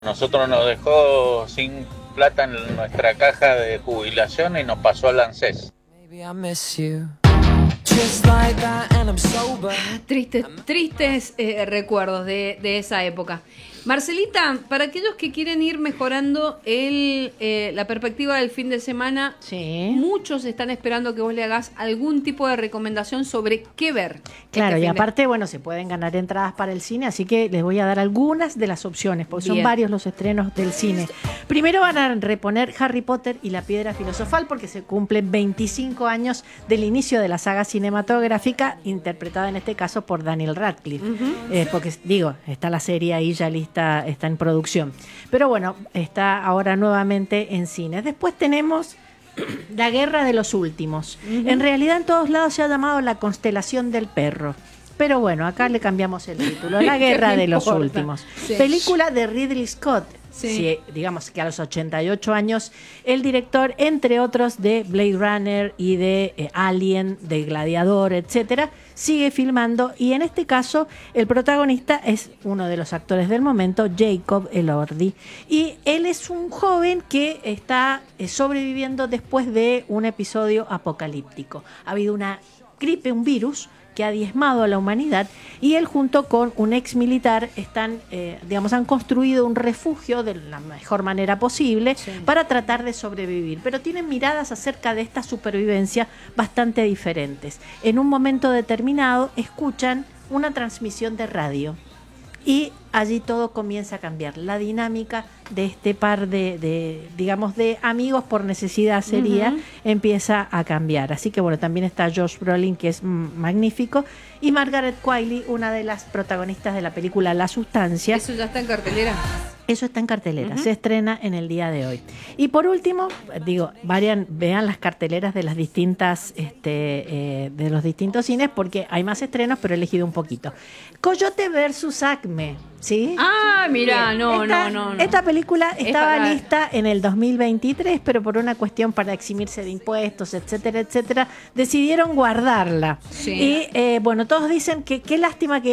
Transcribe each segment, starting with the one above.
Nosotros nos dejó sin plata en nuestra caja de jubilación y nos pasó al ANSES. Tristes recuerdos de esa época. Marcelita, para aquellos que quieren ir mejorando la perspectiva del fin de semana, sí, muchos están esperando que vos le hagas algún tipo de recomendación sobre qué ver. Claro, y aparte, bueno, se pueden ganar entradas para el cine, así que les voy a dar algunas de las opciones, porque son varios los estrenos del cine. Primero van a reponer Harry Potter y la Piedra Filosofal, porque se cumplen 25 años del inicio de la saga cinematográfica, interpretada en este caso por Daniel Radcliffe. Porque, digo, está la serie ahí ya lista, está en producción. Pero bueno, está ahora nuevamente en cines. Después tenemos La Guerra de los Últimos. En realidad en todos lados se ha llamado La Constelación del Perro. Pero bueno, acá le cambiamos el título. La Guerra de los Últimos. Sí. Película de Ridley Scott. Sí, digamos que a los 88 años, el director, entre otros, de Blade Runner y de Alien, de Gladiador, etcétera, sigue filmando, y en este caso el protagonista es uno de los actores del momento, Jacob Elordi, y él es un joven que está sobreviviendo después de un episodio apocalíptico. Ha habido una gripe, un virus que ha diezmado a la humanidad, y él junto con un ex militar han construido un refugio de la mejor manera posible para tratar de sobrevivir, pero tienen miradas acerca de esta supervivencia bastante diferentes. En un momento determinado escuchan una transmisión de radio y allí todo comienza a cambiar. La dinámica de este par de amigos por necesidad sería, empieza a cambiar. Así que bueno, también está Josh Brolin, que es magnífico, y Margaret Qualley, una de las protagonistas de la película La Sustancia. ¿Eso ya está en cartelera? Eso está en cartelera, se estrena en el día de hoy. Y por último, vean las carteleras de las distintas, de los distintos cines, porque hay más estrenos, pero he elegido un poquito. Coyote versus Acme, ¿sí? Ah, mira, no. Esta película estaba lista en el 2023, pero por una cuestión para eximirse de impuestos, etcétera, decidieron guardarla. Sí. Y todos dicen que qué lástima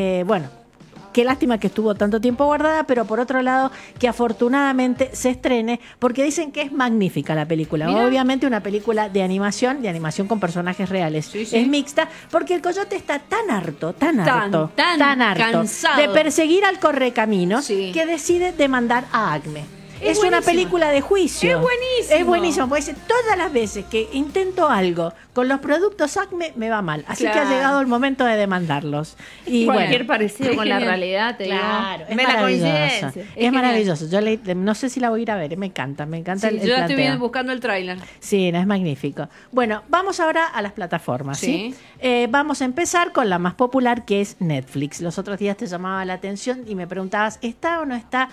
qué lástima que estuvo tanto tiempo guardada, pero por otro lado, que afortunadamente se estrene, porque dicen que es magnífica la película. Mirá. Obviamente una película de animación con personajes reales. Sí. Es mixta, porque el coyote está tan harto cansado de perseguir al correcaminos, que decide demandar a Acme. Es una película de juicio. Es buenísimo, porque dice, todas las veces que intento algo con los productos Acme me va mal. Así que ha llegado el momento de demandarlos. Y cualquier parecido con la realidad, te digo. Es maravilloso. Es maravilloso. Yo no sé si la voy a ir a ver, me encanta el yo ya estoy buscando el tráiler. Sí, es magnífico. Bueno, vamos ahora a las plataformas. ¿Sí? Vamos a empezar con la más popular, que es Netflix. Los otros días te llamaba la atención y me preguntabas, ¿está o no está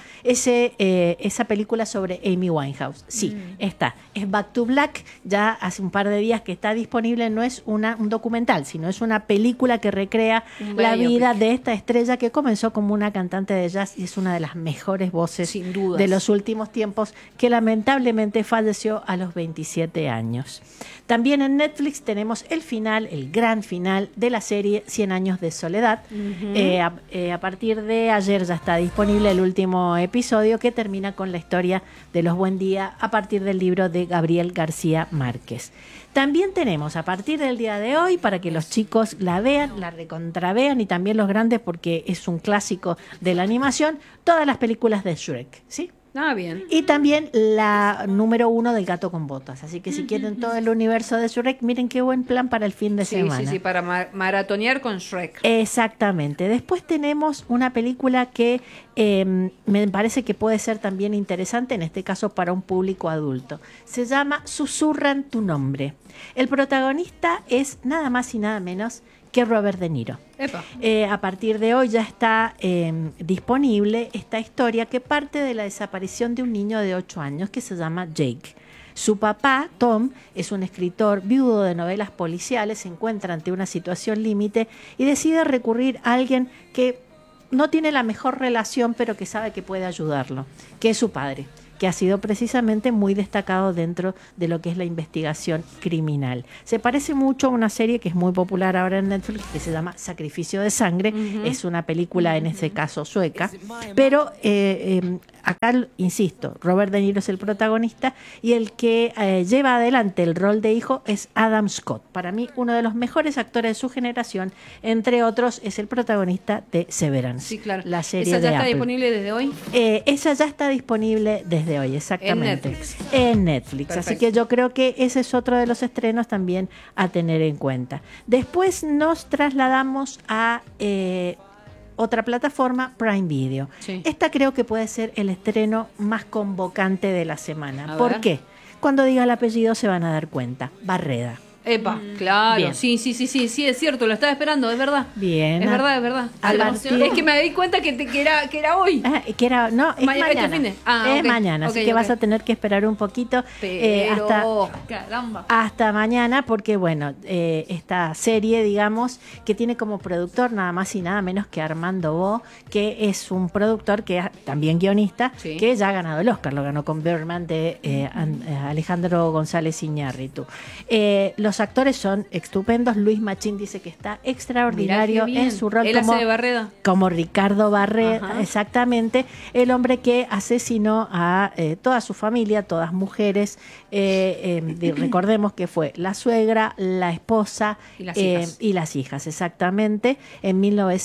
esa película sobre Amy Winehouse? Sí, está. Es Back to Black. Ya hace un par de días que está disponible. No es un documental, sino es una película que recrea la vida de esta estrella que comenzó como una cantante de jazz y es una de las mejores voces de los últimos tiempos, que lamentablemente falleció a los 27 años. También en Netflix tenemos el gran final de la serie 100 años de soledad. A partir de ayer ya está disponible el último episodio, que termina con la historia de los Buendía a partir del libro de Gabriel García Márquez. También tenemos a partir del día de hoy, para que los chicos la vean, la recontravean, y también los grandes, porque es un clásico de la animación, todas las películas de Shrek, ¿sí? Ah, bien. Y también la número 1 del Gato con Botas. Así que si quieren todo el universo de Shrek, miren qué buen plan para el fin de semana. Sí, para maratonear con Shrek. Exactamente. Después tenemos una película que me parece que puede ser también interesante, en este caso para un público adulto. Se llama Susurran tu nombre. El protagonista es nada más y nada menos que Robert De Niro. A partir de hoy ya está disponible esta historia, que parte de la desaparición de un niño de 8 años que se llama Jake. Su papá, Tom, es un escritor viudo de novelas policiales, se encuentra ante una situación límite y decide recurrir a alguien que no tiene la mejor relación, pero que sabe que puede ayudarlo, que es su padre, que ha sido precisamente muy destacado dentro de lo que es la investigación criminal. Se parece mucho a una serie que es muy popular ahora en Netflix, que se llama Sacrificio de Sangre. Es una película, en este caso sueca, pero acá, insisto, Robert De Niro es el protagonista y el que lleva adelante el rol de hijo es Adam Scott. Para mí, uno de los mejores actores de su generación, entre otros, es el protagonista de Severance. Sí, claro. La serie ¿Esa ya de está Apple. disponible desde hoy? Esa ya está disponible desde hoy, exactamente. En Netflix. Perfecto. Así que yo creo que ese es otro de los estrenos también a tener en cuenta. Después nos trasladamos a otra plataforma, Prime Video. Sí. Esta creo que puede ser el estreno más convocante de la semana. A ¿Por ver. qué? Cuando diga el apellido se van a dar cuenta. Barreda. Epa, claro, Bien. sí, es cierto, lo estaba esperando, es verdad. Bien. Es verdad, es verdad. A partir- Es que me di cuenta que era hoy. Que era, no, es Mañana, este mañana. fin de- Es ok, mañana, ok, así que ok. vas a tener que esperar un poquito Pero, caramba. hasta mañana, porque bueno, esta serie, digamos, que tiene como productor nada más y nada menos que Armando Bo, que es un productor que es también guionista, Sí. que ya ha ganado el Oscar, lo ganó con Birdman de Alejandro González Iñárritu. Los actores son estupendos. Luis Machín dice que está extraordinario Mirá qué bien. en su rol Él hace de Barreda. como Ricardo Barreda, Ajá. exactamente, el hombre que asesinó a toda su familia, todas mujeres. Recordemos que fue la suegra, la esposa Y las hijas. exactamente, en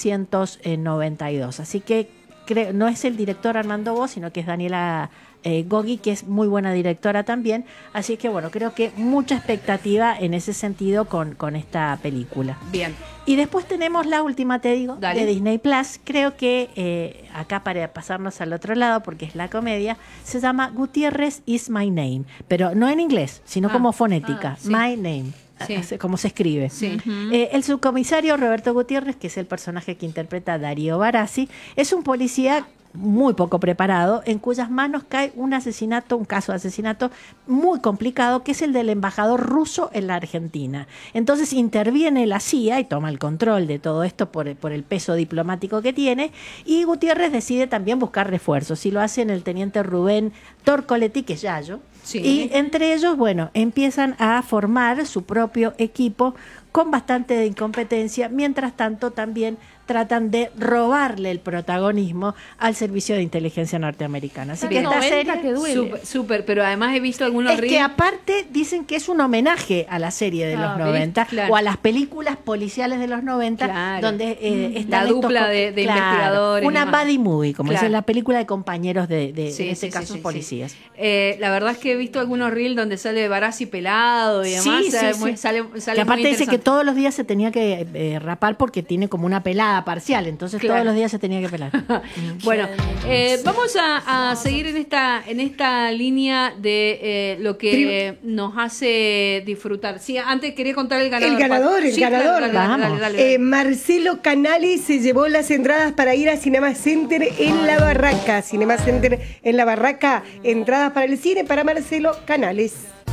1992. Así que no es el director Armando Bo, sino que es Daniela Goggi, que es muy buena directora también. Así que bueno, creo que mucha expectativa en ese sentido con esta película. Bien. Y después tenemos la última, te digo, Dale. de Disney Plus. Creo que acá, para pasarnos al otro lado, porque es la comedia, se llama Gutiérrez is my name, pero no en inglés, sino como fonética. Sí. My name. Sí. Como se escribe. Sí. El subcomisario Roberto Gutiérrez, que es el personaje que interpreta Darío Barassi, es un policía muy poco preparado, en cuyas manos cae un caso de asesinato muy complicado, que es el del embajador ruso en la Argentina. Entonces interviene la CIA y toma el control de todo esto por el peso diplomático que tiene, y Gutiérrez decide también buscar refuerzos, y lo hace en el teniente Rubén Torcoletti, que es Yayo. Sí. Y entre ellos, bueno, empiezan a formar su propio equipo con bastante de incompetencia. Mientras tanto, también tratan de robarle el protagonismo al servicio de inteligencia norteamericana. Así que esta 90 serie que duele. Súper, pero además he visto algunos es que reels. aparte dicen que es un homenaje a la serie de los ¿ves? 90 Claro. o a las películas policiales de los 90, Claro. donde están La estos dupla de investigadores y una demás. buddy movie, como Claro. es la película de compañeros de Sí, en este sí, caso sí, sí, policías. sí. La verdad es que he visto algunos reels donde sale Barassi pelado y demás. Sí, sale sí, muy- sí. sale Que aparte muy dice que interesante. todos los días se tenía que rapar porque tiene como una pelada parcial, entonces Claro. todos los días se tenía que pelar. Bueno, vamos a seguir en esta línea de lo que nos hace disfrutar. Sí, antes quería contar el ganador. El ganador, Sí, claro, dale, Vamos. dale. Marcelo Canales se llevó las entradas para ir a Cinema Center en La Barraca. Cinema Center en La Barraca, entradas para el cine para Marcelo Canales.